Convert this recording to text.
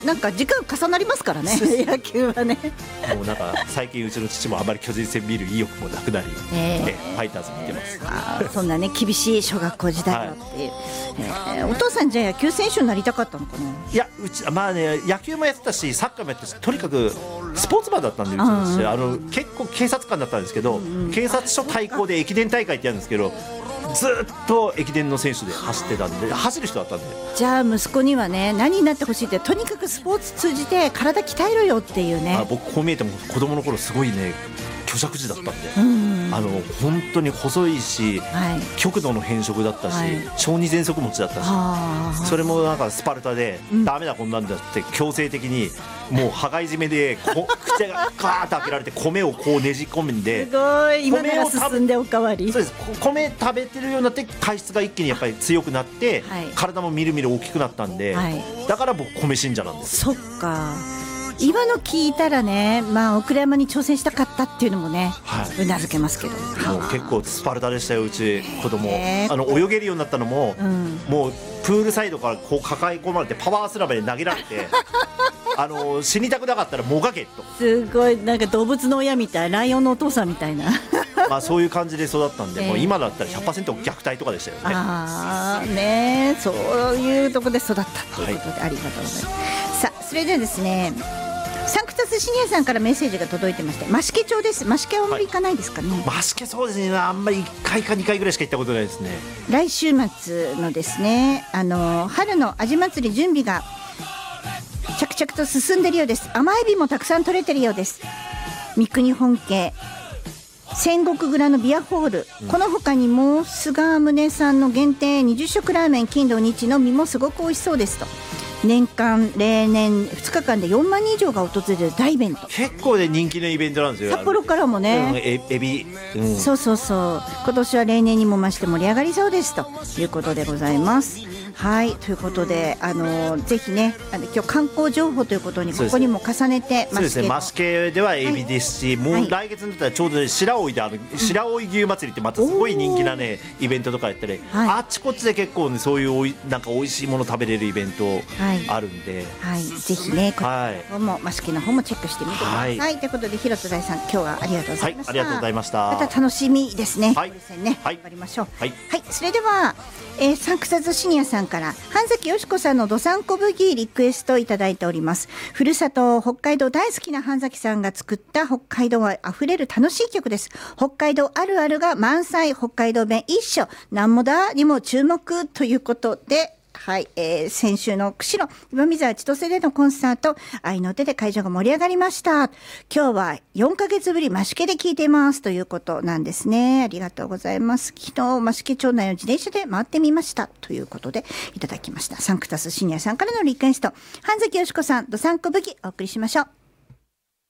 なんか時間重なりますからね野球はね。 もうなんか最近うちの父もあまり巨人戦見る意欲もなくなり、ファイターズ見てます。 そんなね厳しい小学校時代だっていう、お父さんじゃあ野球選手になりたかったのかな。 いやうちまあね野球もやってたしサッカーもやってたし、とにかくスポーツマンだったんでうちの父、結構警察官だったんですけど、警察署対抗で駅伝大会ってやるんですけど、ずっと駅伝の選手で走ってたんで、走る人だったんで。 じゃあ息子にはね何になってほしいって、とにかくスポーツ通じて体鍛えろよっていうね。 僕こう見えても子供の頃すごいね虚弱児だったんで、本当に細いし、極度の偏食だったし、小児喘息持ちだったし、それもなんかスパルタで、ダメだこんなんだって強制的にもう羽交い締めで口がガーッと開けられて米をこうねじ込んで、 すごい今から進んでおかわり。 そうです、米食べてるようになって体質が一気にやっぱり強くなって、体もみるみる大きくなったんで、だから僕米信者なんです。 そっか、今の聞いたらね、大倉山に挑戦したかったっていうのもね、うなずけますけど、 もう結構スパルタでしたようち子供。泳げるようになったのも、もうプールサイドからこう抱え込まれてパワースラムで投げられて死にたくなかったらもがけと。 すごいなんか動物の親みたい、ライオンのお父さんみたいなそういう感じで育ったんで、もう今だったら 100% 虐待とかでしたよね。 そういうところで育ったということで、ありがとうございます。さあそれではですね、サンクタスシニアさんからメッセージが届いてまして、増毛町です。増毛はあんまり行かないですかね。 増毛そうですね、あんまり1回か2回ぐらいしか行ったことないですね。 来週末のですね、春の味祭り準備が着々と進んでいるようです。甘エビもたくさん取れているようです。三国本家戦国蔵のビアホール、この他にも菅宗さんの限定20食ラーメン金土日のみもすごく美味しそうですと。年間例年2日間で4万人以上が訪れる大イベント、 結構で人気のイベントなんですよ。 札幌からもね、 エビ、 そう今年は例年にも増して盛り上がりそうですということでございます。はい、ということでぜひね、今日観光情報ということにここにも重ねて、 そうですね、増毛ではエビですし、もう来月になったらちょうど、ね、白老で白老牛祭りってまたすごい人気なねイベントとかやったり、あっちこっちで結構ねそういうなんか美味しいもの食べれるイベントあるんで、ぜひねこちらも増毛の方もチェックしてみてください。ということで広田大さん、今日はありがとうございました。 ありがとうございました。 また楽しみですね。頑張りましょう。それでは、サンクタスシニアさんから半崎よしこさんのどさんこブギーリクエストをいただいております。ふるさと北海道大好きな半崎さんが作った北海道はあふれる楽しい曲です。北海道あるあるが満載、北海道弁一緒なんもだにも注目ということで、先週の釧路岩見沢千歳でのコンサート、愛の手で会場が盛り上がりました。今日は4ヶ月ぶり増毛で聴いていますということなんですね。ありがとうございます。昨日増毛町内を自転車で回ってみましたということでいただきました。サンクタスシニアさんからのリクエスト、半崎よしこさんどさんこブギお送りしましょう。